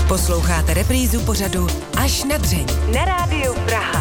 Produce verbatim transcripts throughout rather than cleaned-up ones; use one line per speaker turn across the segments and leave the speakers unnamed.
Posloucháte reprízu pořadu Až na dřeň na Rádiu Praha.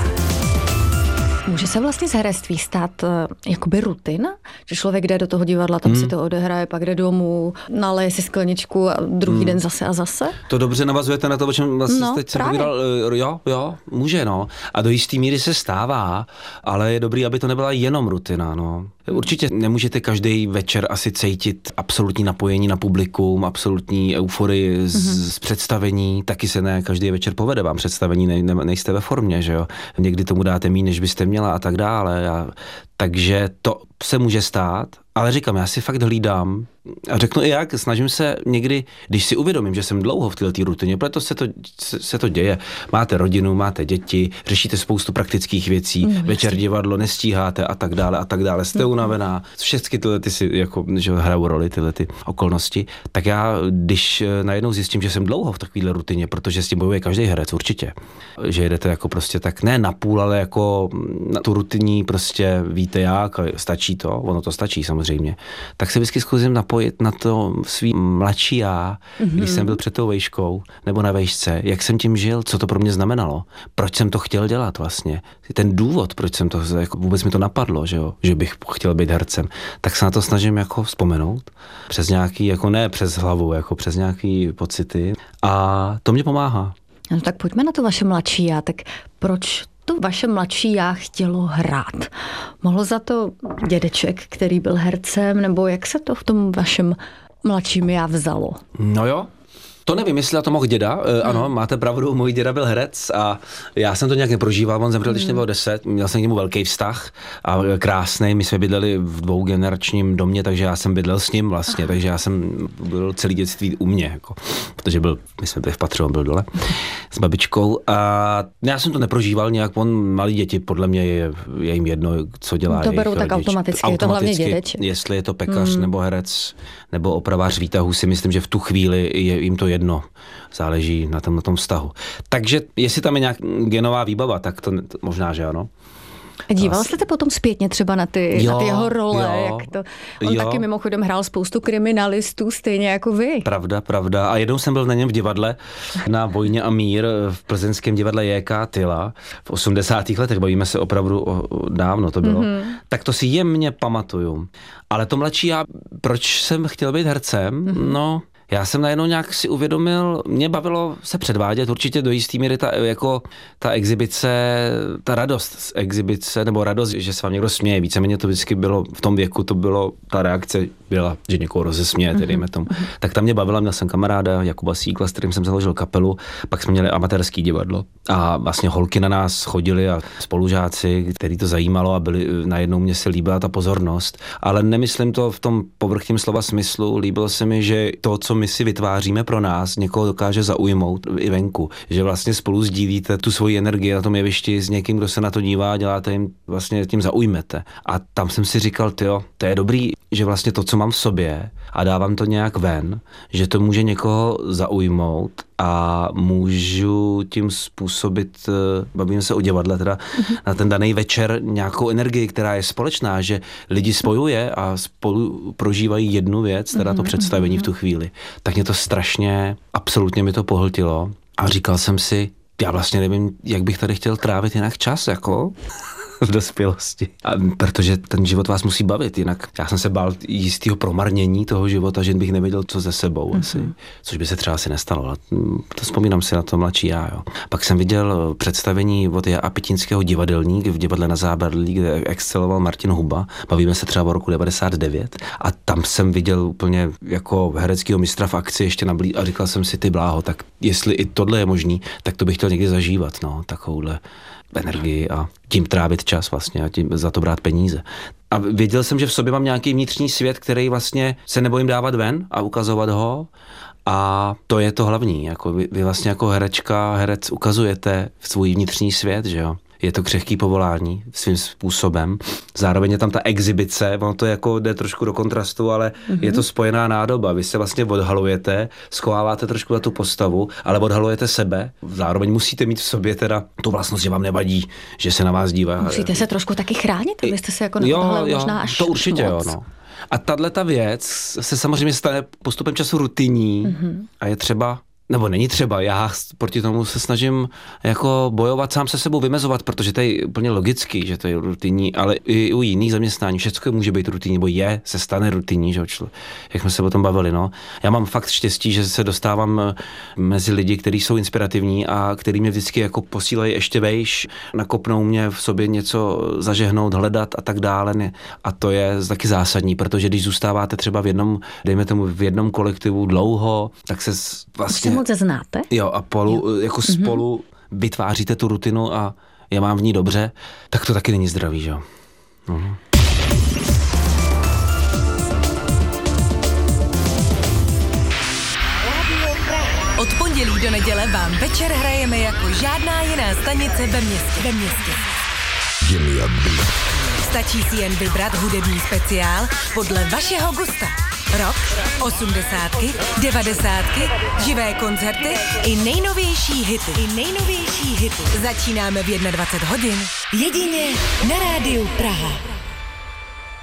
Může se vlastně z herectví stát uh, jakoby rutina? Že člověk jde do toho divadla, tam hmm. si to odehraje, pak jde domů, naleje si skleničku a druhý hmm. den zase a zase?
To dobře navazujete na to, o čem vlastně
no,
teď jsem povídal. Jo, jo, může, no. A do jistý míry se stává, ale je dobrý, aby to nebyla jenom rutina, no. Určitě nemůžete každý večer asi cítit absolutní napojení na publikum, absolutní euforii z, mm-hmm. z představení, taky se ne každý večer povede vám představení, ne, ne, nejste ve formě, že jo. Někdy tomu dáte míň, než byste měla a tak dále. A, takže to se může stát, ale říkám, já si fakt hlídám a řeknu i jak, snažím se někdy, když si uvědomím, že jsem dlouho v této rutině, protože se to, se, se to děje. Máte rodinu, máte děti, řešíte spoustu praktických věcí, mm, večer divadlo nestíháte a tak dále a tak dále, jste unavená. Všechny tyhle ty si jako, že hrajou roli, tyhle ty okolnosti. Tak já, když najednou zjistím, že jsem dlouho v takovéhle rutině, protože s tím bojuje každý herec určitě, že jedete jako prostě tak ne na půl, ale jako na tu rutinní prostě víte jak, stačí to, ono to stačí samozřejmě, tak se vždycky zkusím napojit na to svý mladší já, mm-hmm. když jsem byl před tou vejškou nebo na vejšce, jak jsem tím žil, co to pro mě znamenalo, proč jsem to chtěl dělat vlastně, ten důvod, proč jsem to, jako vůbec mi to napadlo, že jo, že bych chtěl být hercem, tak se na to snažím jako vzpomenout, přes nějaký, jako ne přes hlavu, jako přes nějaký pocity a to mě pomáhá.
No tak pojďme na to vaše mladší já, tak proč to vaše mladší já chtělo hrát? Mohl za to dědeček, který byl hercem, nebo jak se to v tom vašem mladším já vzalo?
No jo. To nevím, jestli na to mohl děda. E, ano, máte pravdu, můj děda byl herec a já jsem to nějak neprožíval, on zemřel, když mě bylo deset, měl jsem k němu velký vztah a krásný, my jsme bydleli v dvougeneračním domě, takže já jsem bydlel s ním vlastně, takže já jsem byl celý dětství u mě, jako, protože byl, my jsme byli v patře, on byl dole s babičkou a já jsem to neprožíval nějak, on malí děti, podle mě je, je jim jedno, co dělá.
To berou tak automaticky, je to hlavně dědeček.
Jestli je to pekař mm. nebo herec nebo opravář výtahů, si myslím, že v tu chvíli je jim to jedno, záleží na tom, na tom vztahu. Takže jestli tam je nějak genová výbava, tak to, to možná, že ano.
A díval jste se potom zpětně třeba na ty,
jo,
na ty jeho role?
Jo,
jak to, on
jo.
taky mimochodem hrál spoustu kriminalistů, stejně jako vy.
Pravda, pravda. A jednou jsem byl na něm v divadle na Vojně a mír v plzeňském divadle J K Tyla v osmdesátých letech, bavíme se opravdu o, o, dávno to bylo. Mm-hmm. Tak to si jemně pamatuju. Ale to mladší já, proč jsem chtěl být hercem? Mm-hmm. No... Já jsem najednou nějak si uvědomil, mě bavilo se předvádět, určitě do jistý míry ta, jako, ta exibice, ta radost z exibice, nebo radost, že se vám někdo směje. Víceméně to vždycky bylo, v tom věku to bylo, ta reakce byla, že někoho rozesměje, tedy mm-hmm. tomu. Tak tam mě bavila, měl jsem kamaráda Jakuba Síkla, s kterým jsem založil kapelu, pak jsme měli amatérský divadlo a vlastně holky na nás chodily a spolužáci, který to zajímalo a byli, najednou mě se líbila ta pozornost, ale nemyslím to v tom povrchním slova smyslu, líbilo se mi, že to, co my si vytváříme pro nás, někoho dokáže zaujmout i venku. Že vlastně spolu sdílíte tu svoji energii na tom jevišti s někým, kdo se na to dívá a děláte jim, vlastně tím zaujmete. A tam jsem si říkal, tyjo, to je dobrý, že vlastně to, co mám v sobě a dávám to nějak ven, že to může někoho zaujmout a můžu tím způsobit, bavíme se o divadle, teda mm-hmm. na ten daný večer nějakou energii, která je společná, že lidi spojuje a spolu prožívají jednu věc, teda to představení v tu chvíli. Tak mě to strašně, absolutně mi to pohltilo a říkal jsem si, já vlastně nevím, jak bych tady chtěl trávit jinak čas, jako... v dospělosti. A protože ten život vás musí bavit, jinak já jsem se bál jistého promarnění toho života, že bych nevěděl, co ze sebou mm-hmm. asi, což by se třeba asi nestalo, ale to vzpomínám si na to mladší já, jo. Pak jsem viděl představení od J A Pitínského Divadelník v divadle Na Zábradlí, kde exceloval Martin Huba, bavíme se třeba o roku devadesát devět a tam jsem viděl úplně jako hereckého mistra v akci ještě nablí a říkal jsem si, ty bláho, tak jestli i tohle je možný, tak to bych chtěl někdy zažívat, no, takovouhle energii a tím trávit čas vlastně a tím za to brát peníze. A věděl jsem, že v sobě mám nějaký vnitřní svět, který vlastně se nebojím dávat ven a ukazovat ho a to je to hlavní. Jako vy, vy vlastně jako herečka, herec ukazujete svůj vnitřní svět, že jo. Je to křehký povolání svým způsobem. Zároveň je tam ta exibice, ono to jako jde trošku do kontrastu, ale mm-hmm. je to spojená nádoba. Vy se vlastně odhalujete, schováváte trošku na tu postavu, ale odhalujete sebe. Zároveň musíte mít v sobě teda tu vlastnost, že vám nevadí, že se na vás dívá.
Musíte se trošku taky chránit, abyste se jako neodhalili možná až
to určitě
moc.
Jo, no. A tato ta věc se samozřejmě stane postupem času rutinní mm-hmm. a je třeba nebo není třeba, já proti tomu se snažím jako bojovat, sám se sebou vymezovat, protože to je úplně logický, že to je rutinní, ale i u jiných zaměstnání všechno může být rutinní, nebo je, se stane rutinní, že člo, jak jsme se o tom bavili, no. Já mám fakt štěstí, že se dostávám mezi lidi, kteří jsou inspirativní a kteří mě vždycky jako posílají ještě vejš, nakopnou mě v sobě něco zažehnout, hledat a tak dále. A to je taky zásadní, protože když zůstáváte třeba v jednom, dejme tomu v jednom kolektivu dlouho, tak se vlastně...
Už se moc znáte?
Jo, a polu, jo. jako mm-hmm. spolu vytváříte tu rutinu a já mám v ní dobře, tak to taky není zdravý, že jo. Mhm.
Od pondělí do neděle vám večer hrajeme jako žádná jiná stanice ve městě. Ve městě. Stačí si jen vybrat hudební speciál podle vašeho gusta. Rock, osmdesátky, devadesátky, živé koncerty i nejnovější hity. I nejnovější hity. Začínáme v dvacet jedna hodin. Jedině na Rádiu Praha.